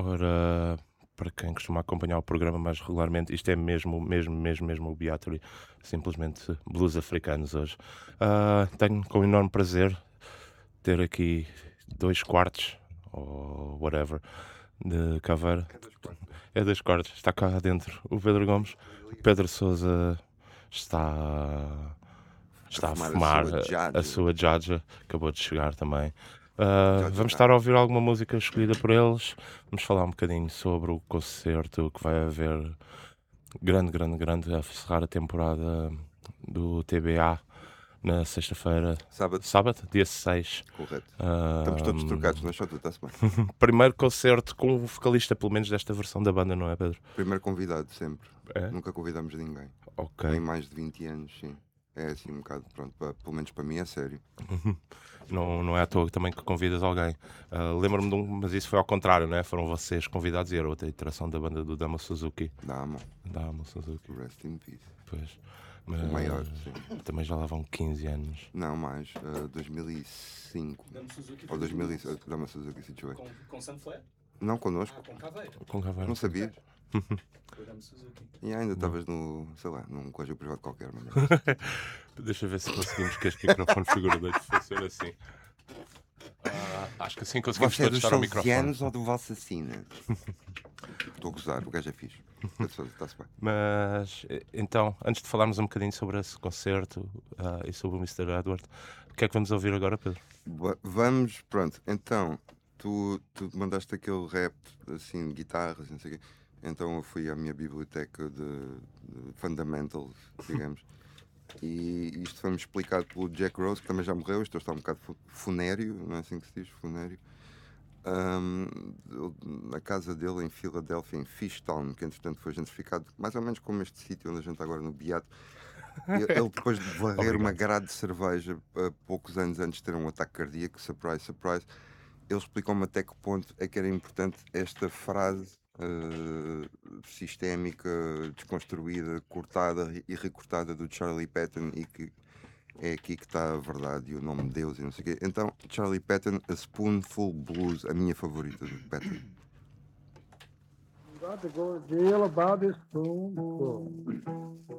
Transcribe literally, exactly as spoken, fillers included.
para, para quem costuma acompanhar o programa mais regularmente, isto é mesmo, mesmo, mesmo, mesmo o Beatery, simplesmente blues africanos hoje. Ah, tenho com enorme prazer ter aqui dois quartos, ou whatever, de Caveira. É das quatro. É dois quartos, está cá dentro o Pedro Gomes. O Pedro Sousa está, A está a fumar a fumar sua a, a Jaja. sua Jaja, acabou de chegar também. Ah, Jaja vamos estar Time. a ouvir alguma música escolhida por eles. Vamos falar um bocadinho sobre o concerto que vai haver, grande, grande, grande, a encerrar a temporada do T B A na sexta-feira, Sábado, sábado, dia seis. correto. Estamos todos Ahm, trocados, não é só tu, está-se bem. primeiro concerto com o vocalista, pelo menos desta versão da banda, não é, Pedro? Primeiro convidado, sempre. É? Nunca convidamos ninguém. Ok. Em mais de vinte anos, sim. É assim um bocado, pronto, pá, pelo menos para mim é sério. Não, não é à toa também que convidas alguém. Ah, lembro-me de um, mas isso foi ao contrário, não é? Foram vocês convidados e era outra iteração da banda do Dama Suzuki. Dá a mão. Dama Suzuki, Rest in peace. pois. O maior, Mas sim. também já lá vão quinze anos. Não, mais. Uh, dois mil e cinco. Dama Suzuki Ou foi dois mil e... dois mil e onze. Dama Suzuki Situate. Com, com Sunflare? Não connosco. Ah, com Caveira. Com Caveira. Não sabias? Foi Dama Suzuki. E ainda estavas no, sei lá, num colégio privado qualquer. Mas... Deixa eu ver se conseguimos que este microfone figurante funcione assim. Ah, acho que assim conseguimos Você é todos dos estar ao microfone. salesianos ou do Valsacina? Estou a gozar, o gajo é fixe. Está-se bem. Mas eh, então, antes de falarmos um bocadinho sobre esse concerto ah, e sobre o mister Edward, o que é que vamos ouvir agora, Pedro? Va- Vamos, pronto. Então, tu, tu mandaste aquele rap assim, de guitarras, não sei o quê. Então eu fui à minha biblioteca de, de fundamentals, digamos. E isto foi-me explicado pelo Jack Rose, que também já morreu. Isto está um bocado fu- funéreo, não é assim que se diz? Funéreo. Ahm, ele- na casa dele em Filadélfia, em Fishtown, que entretanto foi gentrificado, mais ou menos como este sítio onde a gente está agora no Beato. Ele, ele, depois de varrer uma Obrigado. grade de cerveja uh, poucos anos antes de ter um ataque cardíaco, surprise, surprise, ele explicou-me até que ponto é que era importante esta frase uh, sistémica, desconstruída, cortada e recortada do Charlie Patton, e que é aqui que está a verdade e o nome de Deus e não sei o quê. Então, Charlie Patton, A Spoonful Blues, a minha favorita do Patton. Got to go to jail about this spoonful.